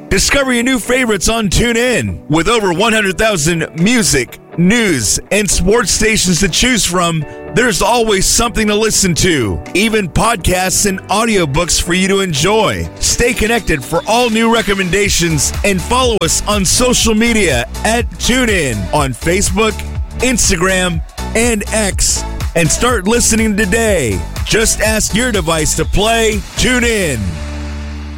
Discover your new favorites on TuneIn. With over 100,000 music, news, and sports stations to choose from, there's always something to listen to. Even podcasts and audiobooks for you to enjoy. Stay connected for all new recommendations and follow us on social media at TuneIn on Facebook, Instagram, and X. And start listening today. Just ask your device to play TuneIn.